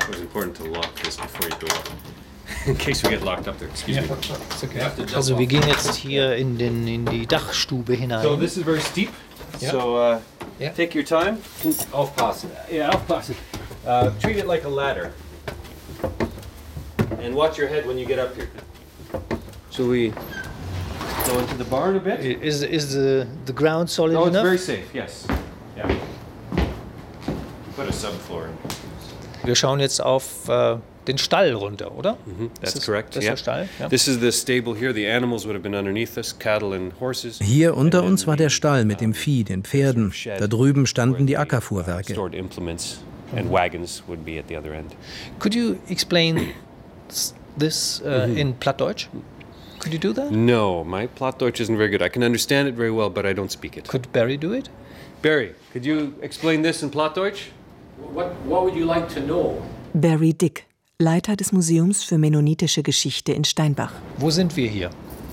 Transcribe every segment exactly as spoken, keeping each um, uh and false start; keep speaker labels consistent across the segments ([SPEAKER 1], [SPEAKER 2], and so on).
[SPEAKER 1] It was important to lock this before you go up. In case we get locked up there. Excuse me.
[SPEAKER 2] It's okay. Also wir gehen jetzt hier in, den, in die Dachstube hinein.
[SPEAKER 1] So this is very steep.
[SPEAKER 2] Yeah.
[SPEAKER 1] So uh,
[SPEAKER 2] Yeah.
[SPEAKER 1] take your time. Aufpassen. Yeah, aufpassen. Uh, treat it like a ladder. And watch your head when you get up here. So we go into the barn a bit.
[SPEAKER 2] Is, is the, the ground solid
[SPEAKER 1] No, it's
[SPEAKER 2] enough?
[SPEAKER 1] very safe, yes. Yeah. Put a subfloor in.
[SPEAKER 2] Wir schauen jetzt auf äh, den Stall runter, oder?
[SPEAKER 1] Mm-hmm. That's
[SPEAKER 2] das,
[SPEAKER 1] correct.
[SPEAKER 2] Das ist
[SPEAKER 1] yeah.
[SPEAKER 2] der Stall. Ja.
[SPEAKER 1] This is the stable here. The animals would have been underneath us, cattle and horses.
[SPEAKER 3] Hier unter uns war der Stall mit dem Vieh, den Pferden. Da drüben standen die
[SPEAKER 1] Uh,
[SPEAKER 3] Ackerfuhrwerke.
[SPEAKER 1] stored implements and wagons would be at the other end.
[SPEAKER 2] Could you explain this uh, in Plattdeutsch? Could you do that?
[SPEAKER 1] No, my Plattdeutsch isn't very good. I can understand it very well, but I don't speak it.
[SPEAKER 2] Could Barry do it?
[SPEAKER 1] Barry, could you explain this in Plattdeutsch?
[SPEAKER 4] What, what would you like to know?
[SPEAKER 5] Barry Dick, Leiter des Museums für mennonitische Geschichte in Steinbach.
[SPEAKER 2] Wo sind wir hier?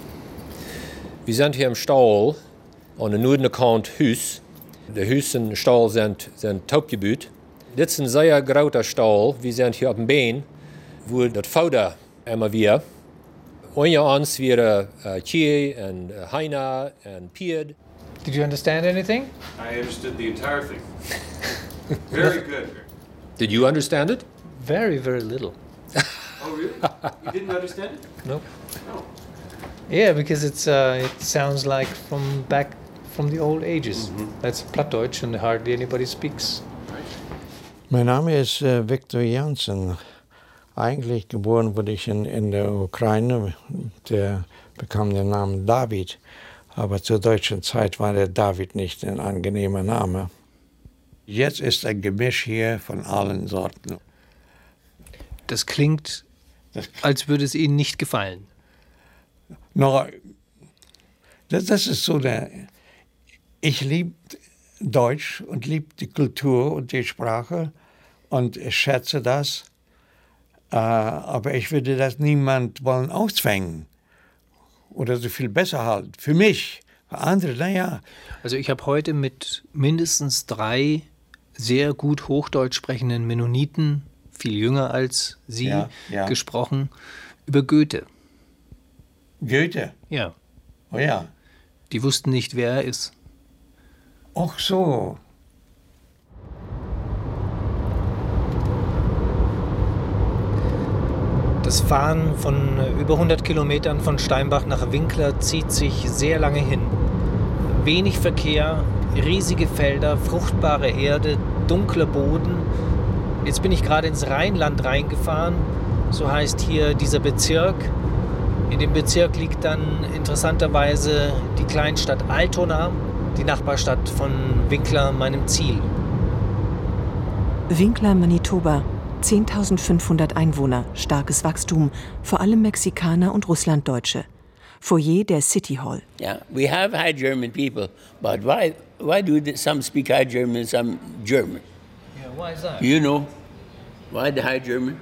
[SPEAKER 4] Wir sind hier im Stall, an der Nordkant Hüs. Die Hüs und Stall sind, sind Taubgebiet. Das ist ein sehr großer Stall. Wir sind hier auf dem Bein, wo das Futter immer wir. Unter uns wäre äh, Kühe und äh, Heina und Pied.
[SPEAKER 2] Did you understand anything?
[SPEAKER 1] I understood the entire thing. Very good.
[SPEAKER 4] Did you understand it?
[SPEAKER 2] Very, very little.
[SPEAKER 1] Oh, really? You didn't understand it?
[SPEAKER 2] No.
[SPEAKER 1] No.
[SPEAKER 2] Yeah, because it's uh, it sounds like from back from the old ages.
[SPEAKER 1] Mhm.
[SPEAKER 2] That's Plattdeutsch and hardly anybody speaks.
[SPEAKER 6] Mein Name ist äh, Viktor Jansen. Eigentlich geboren wurde ich in, in der Ukraine. Der bekam den Namen David. Aber zur deutschen Zeit war der David nicht ein angenehmer Name. Jetzt ist ein Gemisch hier von allen Sorten.
[SPEAKER 2] Das klingt, als würde es Ihnen nicht gefallen.
[SPEAKER 6] No, das, das ist so, der, ich liebe Deutsch und liebe die Kultur und die Sprache und ich schätze das, äh, aber ich würde das niemand wollen auszwängen oder so viel besser halten. Für mich, für andere, naja.
[SPEAKER 2] Also ich habe heute mit mindestens drei sehr gut Hochdeutsch sprechenden Mennoniten, viel jünger als Sie,
[SPEAKER 6] Ja, ja.
[SPEAKER 2] gesprochen, über Goethe.
[SPEAKER 6] Goethe?
[SPEAKER 2] Ja.
[SPEAKER 6] Oh ja.
[SPEAKER 2] Die wussten nicht, wer er ist.
[SPEAKER 6] Ach so.
[SPEAKER 2] Das Fahren von über hundert Kilometern von Steinbach nach Winkler zieht sich sehr lange hin. Wenig Verkehr, riesige Felder, fruchtbare Erde, dunkler Boden. Jetzt bin ich gerade ins Rheinland reingefahren, so heißt hier dieser Bezirk. In dem Bezirk liegt dann interessanterweise die Kleinstadt Altona, die Nachbarstadt von Winkler, meinem Ziel.
[SPEAKER 5] Winkler, Manitoba, zehntausendfünfhundert Einwohner, starkes Wachstum, vor allem Mexikaner und Russlanddeutsche. Foyer der City Hall.
[SPEAKER 7] Yeah, we have High German people, but why why do the, some speak High German and some German?
[SPEAKER 2] Yeah, why is that?
[SPEAKER 7] You know, why the High German?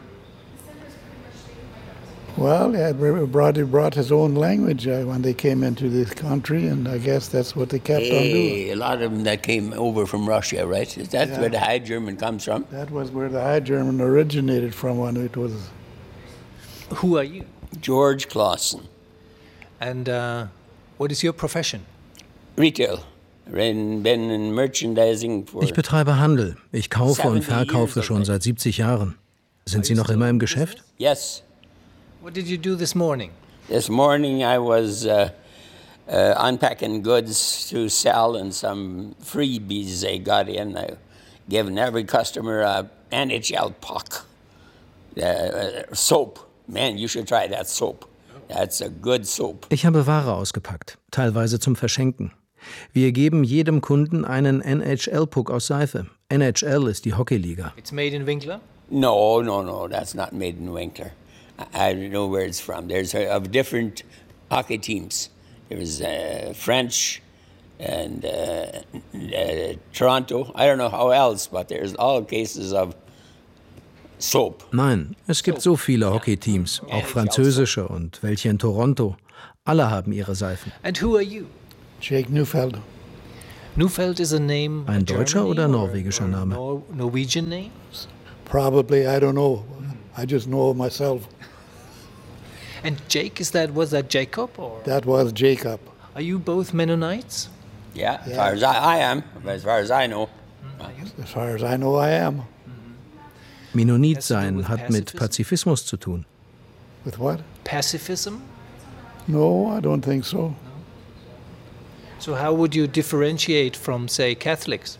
[SPEAKER 8] Well, he had brought, he brought his own language uh, when they came into this country, and I guess that's what they kept
[SPEAKER 7] Hey,
[SPEAKER 8] on doing.
[SPEAKER 7] a lot of them that came over from Russia, right? Is that
[SPEAKER 8] Yeah.
[SPEAKER 7] where the High German comes from?
[SPEAKER 8] That was where the High German originated from when it was.
[SPEAKER 2] Who are you?
[SPEAKER 7] George Clausen,
[SPEAKER 2] And uh, what is your profession?
[SPEAKER 7] retail. Been been in merchandising for
[SPEAKER 3] Ich betreibe Handel. Ich kaufe und
[SPEAKER 7] seventy
[SPEAKER 3] verkaufe
[SPEAKER 7] years
[SPEAKER 3] schon
[SPEAKER 7] already.
[SPEAKER 3] seit siebzig Jahren. Sind Sie noch immer im Geschäft?
[SPEAKER 7] Yes.
[SPEAKER 2] What did you do this morning?
[SPEAKER 7] This morning I was uh, uh, unpacking goods to sell and some freebies they got in. I given every customer a N H L puck, uh, soap. Man, you should try that soap. That's a good soap.
[SPEAKER 3] Ich habe Ware ausgepackt, teilweise zum Verschenken. Wir geben jedem Kunden einen N H L-Puck aus Seife. N H L ist die Hockeyliga.
[SPEAKER 2] It's made in Winkler?
[SPEAKER 7] No, no, no, that's not made in Winkler. I, I don't know where it's from. There's uh, of different hockey teams. There's uh, French and uh, uh, Toronto. I don't know how else, but there's all cases of soap.
[SPEAKER 3] Nein, es gibt so viele Hockeyteams, auch französische und welche in Toronto. Alle haben ihre Seifen.
[SPEAKER 2] And who are you?
[SPEAKER 8] Jake Neufeld.
[SPEAKER 2] Neufeld is a name.
[SPEAKER 3] Ein
[SPEAKER 2] a German
[SPEAKER 3] deutscher oder
[SPEAKER 2] name
[SPEAKER 3] norwegischer
[SPEAKER 2] or a
[SPEAKER 3] Name?
[SPEAKER 2] Nor- Norwegian name?
[SPEAKER 8] Probably, I don't know. I just know myself.
[SPEAKER 2] And Jake, is that, was that Jacob? Or
[SPEAKER 8] That was Jacob.
[SPEAKER 2] are you both Mennonites?
[SPEAKER 7] Yeah, as
[SPEAKER 8] Yeah.
[SPEAKER 7] far as I, I am, as far as I know.
[SPEAKER 8] As far as I know, I am.
[SPEAKER 3] Mennonit sein hat mit Pazifismus zu tun.
[SPEAKER 8] With what?
[SPEAKER 2] Pacifism?
[SPEAKER 8] No, I don't think so.
[SPEAKER 2] So how would you differentiate from, say, Catholics?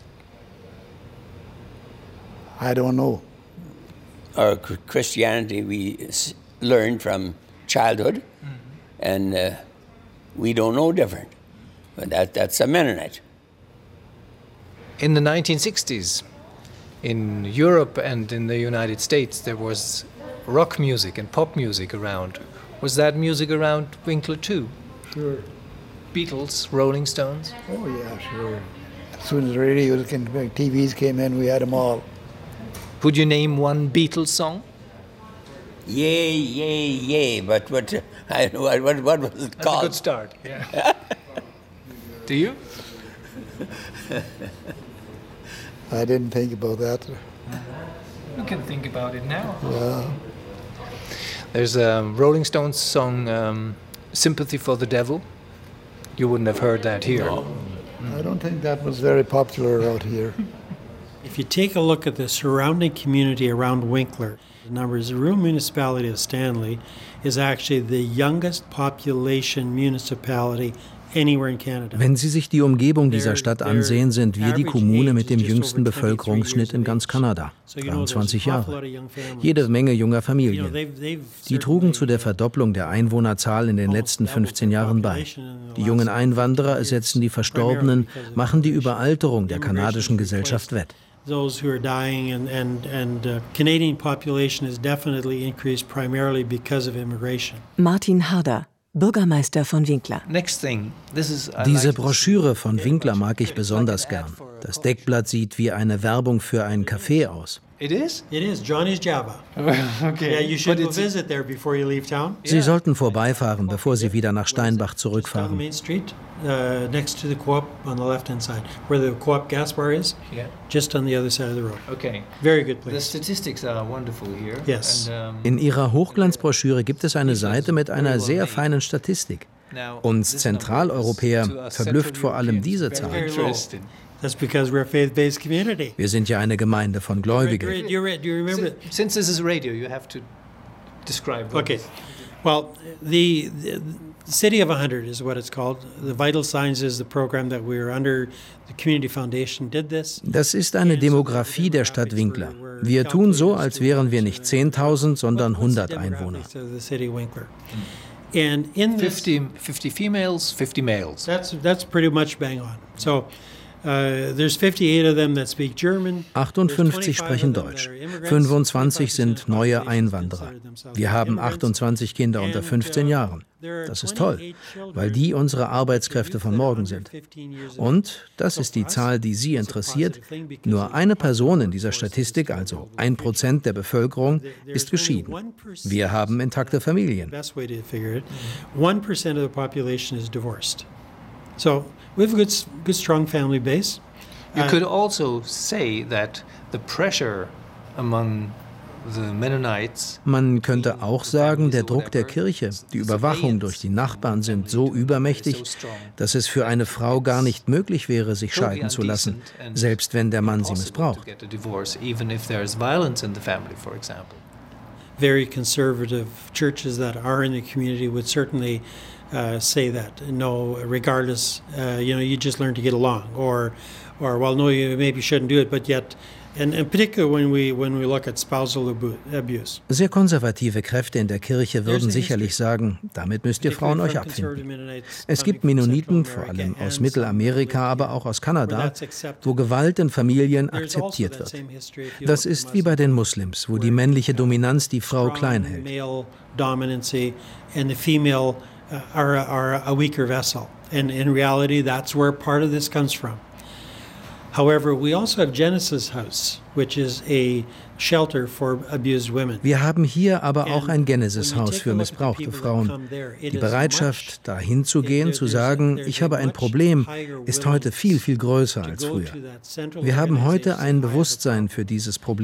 [SPEAKER 8] I don't know.
[SPEAKER 7] Our Ch- Christianity we s- learned from childhood, and uh, we don't know different. But that, that's a Mennonite.
[SPEAKER 2] In the nineteen sixties, in Europe and in the United States, there was rock music and pop music around. Was that music around Winkler too?
[SPEAKER 8] Sure.
[SPEAKER 2] Beatles, Rolling Stones?
[SPEAKER 8] Oh, yeah, sure. As soon as radios and T Vs came in, we had them all.
[SPEAKER 2] Could you name one Beatles song?
[SPEAKER 7] Yay, yay, yay! But what I what what, what was it
[SPEAKER 2] That's
[SPEAKER 7] called?
[SPEAKER 2] a good start. Yeah. Do you?
[SPEAKER 8] I didn't think about that.
[SPEAKER 2] You can think about it now.
[SPEAKER 8] Yeah.
[SPEAKER 2] There's a Rolling Stones song, um, "Sympathy for the Devil." You wouldn't have heard that here.
[SPEAKER 8] I don't think that was very popular out here.
[SPEAKER 9] If you take a look at the surrounding community around Winkler, the numbers, the rural municipality of Stanley is actually the youngest population municipality anywhere in Canada.
[SPEAKER 3] Wenn Sie sich die Umgebung dieser Stadt ansehen, sind wir die Kommune mit dem jüngsten Bevölkerungsschnitt in ganz Kanada, dreiundzwanzig Jahre. Jede Menge junger Familien. Die trugen zu der Verdopplung der Einwohnerzahl in den letzten fünfzehn Jahren bei. Die jungen Einwanderer ersetzen die Verstorbenen, machen die Überalterung der kanadischen Gesellschaft wett.
[SPEAKER 9] Those who are dying and, and, and uh, Canadian population has definitely increased primarily because of immigration.
[SPEAKER 5] Martin Harder, Bürgermeister von Winkler.
[SPEAKER 2] Next thing, this is, I
[SPEAKER 3] Diese
[SPEAKER 2] like this.
[SPEAKER 3] Broschüre von Winkler mag ich besonders gern. Das Deckblatt sieht wie eine Werbung für ein Café aus.
[SPEAKER 2] It is?
[SPEAKER 9] It is Johnny's Java.
[SPEAKER 2] Okay.
[SPEAKER 9] Yeah, you should
[SPEAKER 2] But
[SPEAKER 9] go
[SPEAKER 2] it's-
[SPEAKER 9] visit there before you leave town.
[SPEAKER 3] Sie sollten vorbeifahren, bevor Sie wieder nach Steinbach
[SPEAKER 9] Down
[SPEAKER 3] zurückfahren.
[SPEAKER 9] Main Street, uh, next to the Co-op on the left-hand side, where the Co-op gas bar is,
[SPEAKER 2] Yeah.
[SPEAKER 9] just on the other side of the road.
[SPEAKER 2] Okay.
[SPEAKER 9] Very good
[SPEAKER 2] The
[SPEAKER 9] place.
[SPEAKER 2] statistics are wonderful here.
[SPEAKER 9] Yes.
[SPEAKER 2] And, um,
[SPEAKER 3] In Ihrer Hochglanzbroschüre gibt es eine Seite mit einer sehr feinen Statistik.
[SPEAKER 2] now,
[SPEAKER 3] Uns
[SPEAKER 2] this number
[SPEAKER 3] Zentraleuropäer
[SPEAKER 2] to us
[SPEAKER 3] verblüfft
[SPEAKER 2] Central
[SPEAKER 3] vor allem
[SPEAKER 2] Europeans
[SPEAKER 3] diese
[SPEAKER 2] is very
[SPEAKER 3] Zahl.
[SPEAKER 2] interesting.
[SPEAKER 9] That's because we're a faith-based community.
[SPEAKER 3] Wir sind ja eine Gemeinde von
[SPEAKER 9] Do
[SPEAKER 3] Gläubigen.
[SPEAKER 9] you, re- do you remember?
[SPEAKER 2] Si- Since this is radio, you have to describe. what
[SPEAKER 9] Okay.
[SPEAKER 2] this-
[SPEAKER 9] Well, the, the City of one hundred is what it's called. The Vital Signs is the program that we're under. The Community Foundation did this.
[SPEAKER 3] Das ist eine Demografie der Stadt Winkler. Wir tun so, als wären wir nicht zehntausend, sondern hundert Einwohner.
[SPEAKER 9] Demographics of the city of Winkler. And in this,
[SPEAKER 2] fifty, fifty females, fifty males.
[SPEAKER 9] that's that's pretty much bang on. So uh, there's fifty-eight of them that speak German.
[SPEAKER 3] achtundfünfzig sprechen Deutsch, fünfundzwanzig sind neue Einwanderer. Wir haben achtundzwanzig Kinder unter fünfzehn Jahren. Das ist toll, weil die unsere Arbeitskräfte von morgen sind. Und, das ist die Zahl, die Sie interessiert, nur eine Person in dieser Statistik, also ein Prozent der Bevölkerung, ist geschieden. Wir haben intakte Familien.
[SPEAKER 9] Best way to figure it, one percent of the population is divorced. So we have a good, s- good strong family base.
[SPEAKER 2] You
[SPEAKER 9] Uh,
[SPEAKER 2] could also say that the pressure among the Mennonites
[SPEAKER 3] Man könnte auch sagen, der Druck der Kirche, die Überwachung durch die Nachbarn sind so übermächtig, dass es für eine Frau gar nicht möglich wäre, sich scheiden zu lassen, selbst wenn der Mann sie missbraucht.
[SPEAKER 2] to get a divorce, even if there's violence in the family, for example.
[SPEAKER 9] very conservative churches that are in the community would certainly uh, say that. No, regardless, uh, you know, you just learn to get along, or, or well, no, you maybe shouldn't do it, but yet, and, and particularly when we when we look at spousal abu- abuse.
[SPEAKER 3] Sehr konservative Kräfte in der Kirche würden sicherlich sagen, damit müsst ihr Frauen euch abfinden. Es gibt Mennoniten, vor allem aus Mittelamerika, aber auch aus Kanada, wo Gewalt in Familien akzeptiert wird. Das ist wie bei den Muslims, wo die männliche Dominanz die Frau klein hält.
[SPEAKER 9] Male dominancy and the female uh, are, are a weaker vessel. And in reality, that's where part of this comes from. However, we also have Genesis House, which is a shelter for abused women.
[SPEAKER 3] Wir haben hier aber auch ein Genesis-Haus für missbrauchte Frauen. Die Bereitschaft, da hinzugehen, zu sagen, ich habe ein Problem, ist heute viel, viel größer als früher. Wir haben heute ein Bewusstsein für dieses Problem.